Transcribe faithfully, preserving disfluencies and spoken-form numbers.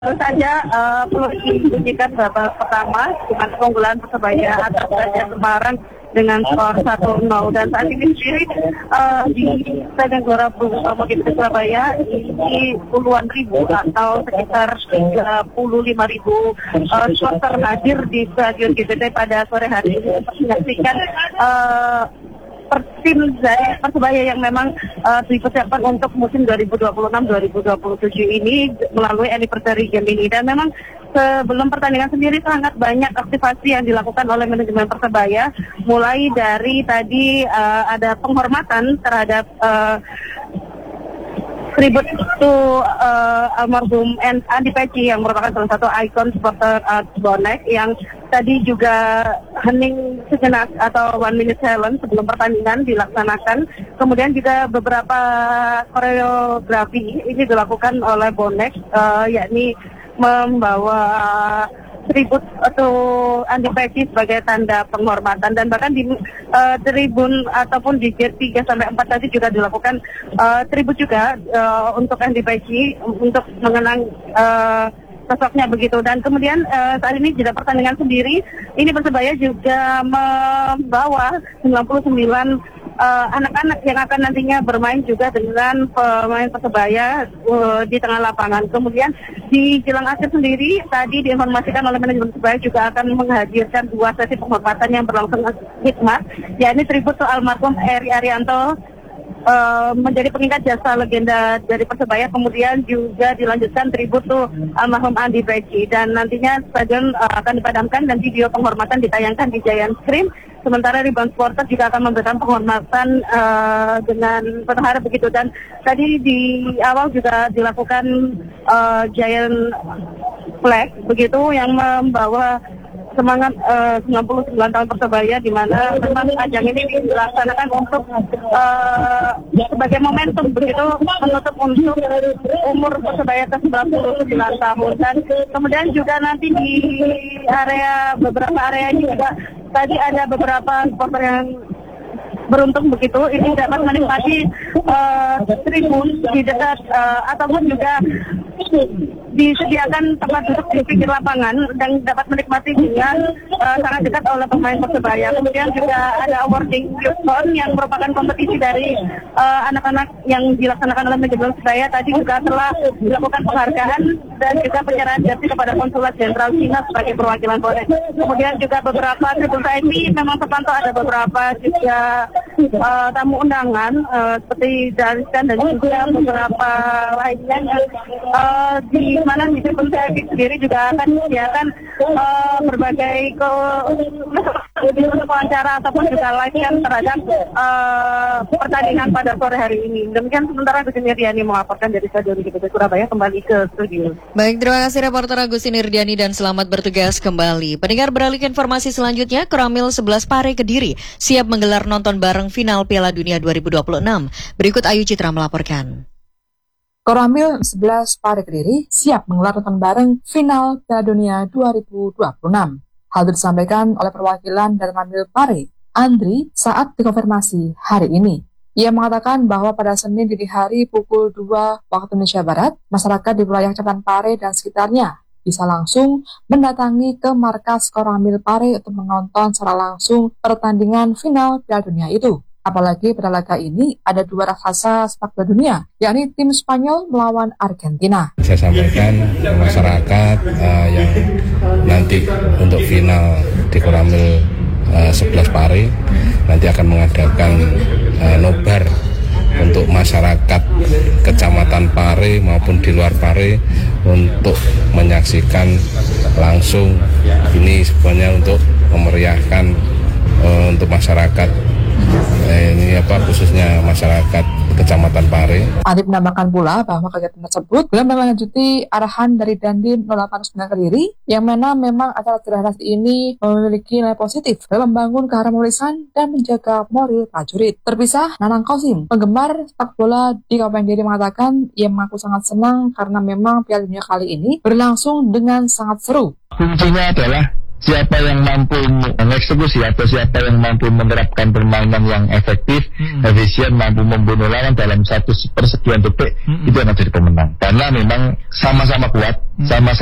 Tentu saja uh, perlu dibunyikan babak pertama dengan keunggulan Persebaya atas Raja Semarang dengan skor satu nol, dan saat ini sendiri uh, di Stadion Gelora Bung Tomo di Surabaya ini puluhan ribu atau sekitar tiga puluh lima ribu uh, supporter hadir di Stadion G B T pada sore hari ini untuk menyaksikan uh, tim dari Persebaya yang memang uh, dipersiapkan untuk musim dua ribu dua puluh enam dua ribu dua puluh tujuh ini melalui anniversary game ini. Dan memang sebelum pertandingan sendiri sangat banyak aktivasi yang dilakukan oleh manajemen Persebaya, mulai dari tadi uh, ada penghormatan terhadap uh, tribute to uh, almarhum Andi Peci yang merupakan salah satu ikon supporter uh, bonek, yang tadi juga hening sejenak atau one minute silence sebelum pertandingan dilaksanakan. Kemudian juga beberapa koreografi ini dilakukan oleh bonek, uh, yakni membawa tribut atau Andi Peci sebagai tanda penghormatan, dan bahkan di uh, tribun ataupun di gate tiga sampai empat tadi juga dilakukan uh, tribut juga uh, untuk Andi Peci untuk mengenang uh, sosoknya begitu. Dan kemudian uh, saat ini jeda pertandingan sendiri ini Persebaya juga membawa sembilan puluh sembilan uh, anak-anak yang akan nantinya bermain juga dengan pemain Persebaya uh, di tengah lapangan. Kemudian di jelang akhir sendiri tadi diinformasikan oleh manajemen Persebaya juga akan menghadirkan dua sesi penghormatan yang berlangsung hikmat, yakni tribut to almarhum Eri Arianto Uh, menjadi pengingat jasa legenda dari Persebaya, kemudian juga dilanjutkan tribut tuh almarhum Andi Peci, dan nantinya stadion uh, akan dipadamkan dan video penghormatan ditayangkan di Giant Screen. Sementara Rebound Supporter juga akan memberikan penghormatan uh, dengan penuh harap begitu. Dan tadi di awal juga dilakukan uh, Giant Flag begitu yang membawa semangat uh, sembilan puluh sembilan tahun Persebaya, di mana memang ajang ini dilaksanakan untuk uh, sebagai momentum begitu menutup untuk umur Persebaya ke sembilan puluh sembilan tahun. Dan kemudian juga nanti di area beberapa area ini juga tadi ada beberapa supporter yang beruntung begitu ini dapat menikmati uh, tribun di dekat uh, ataupun juga disediakan tempat duduk di pinggir lapangan dan dapat menikmati dengan uh, sangat dekat oleh pemain Persebaya. Kemudian juga ada awarding youth zone yang merupakan kompetisi dari uh, anak-anak yang dilaksanakan oleh manajemen Persebaya. Tadi juga telah dilakukan penghargaan dan juga penyerahan jersey kepada Konsulat Jenderal Cina sebagai perwakilan bonek. Kemudian juga beberapa tribun V I P memang terpantau ada beberapa juga uh, tamu undangan uh, seperti Dariskan dan juga beberapa lainnya yang uh, di mana di tribun V I P sendiri juga akan disediakan uh, berbagai ke wawancara ataupun juga latihan terhadap uh, pertandingan pada sore hari ini. Demikian sementara Agus Nirdiani melaporkan dari Stadion G B T Surabaya kembali ke studio. Baik, terima kasih reporter Agus Nirdiani dan selamat bertugas kembali. Pendengar, beralih ke informasi selanjutnya, Koramil sebelas Pare Kediri siap menggelar nonton bareng final Piala Dunia dua ribu dua puluh enam. Berikut Ayu Citra melaporkan. Koramil sebelas Pare Kediri siap menggelar nonton bareng final Piala Dunia dua ribu dua puluh enam. Hal itu disampaikan oleh perwakilan dari Koramil Pare, Andri, saat dikonfirmasi hari ini. Ia mengatakan bahwa pada Senin dini hari pukul dua waktu Indonesia Barat, masyarakat di wilayah Kecamatan Pare dan sekitarnya bisa langsung mendatangi ke markas Koramil Pare untuk menonton secara langsung pertandingan final Piala Dunia itu. Apalagi pada laga ini ada dua raksasa sepak bola dunia, yakni tim Spanyol melawan Argentina. Saya sampaikan ke masyarakat uh, yang nanti untuk final di Koramil uh, sebelas Pare nanti akan mengadakan uh, nobar untuk masyarakat Kecamatan Pare maupun di luar Pare untuk menyaksikan langsung. Ini sebenarnya untuk memeriahkan uh, untuk masyarakat. Eh, ini apa khususnya masyarakat Kecamatan Pare. Adi menambahkan pula bahwa kegiatan tersebut belum melanjuti arahan dari Dandim nol delapan sembilan Kediri yang mana memang acara cerdas ini memiliki nilai positif dalam membangun keharmonisan dan menjaga moral prajurit. Terpisah, Nanang Kosim, penggemar sepak bola di Kabupaten Kediri mengatakan ia mengaku sangat senang karena memang Piala Dunia kali ini berlangsung dengan sangat seru. Kuncinya adalah siapa yang mampu mengeksekusi atau siapa yang mampu menerapkan permainan yang efektif, hmm. efisien, mampu membunuh lawan dalam satu persekian detik, hmm. itu yang menjadi pemenang. Karena memang sama-sama kuat, hmm. sama-sama